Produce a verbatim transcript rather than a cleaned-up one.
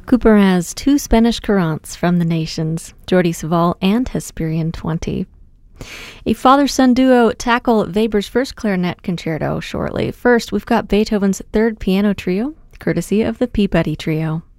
Cooper has two Spanish courants from the nations, Jordi Savall and Hesperian twenty. A father-son duo tackle Weber's first clarinet concerto shortly. First, we've got Beethoven's third piano trio, courtesy of the Peabody Trio.